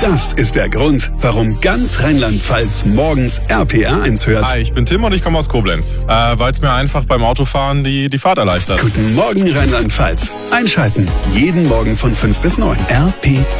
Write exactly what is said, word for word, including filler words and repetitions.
Das ist der Grund, warum ganz Rheinland-Pfalz morgens R P R eins hört. Hi, ich bin Tim und ich komme aus Koblenz, äh, weil es mir einfach beim Autofahren die, die Fahrt erleichtert. Guten Morgen Rheinland-Pfalz. Einschalten. Jeden Morgen von fünf bis neun. R P R.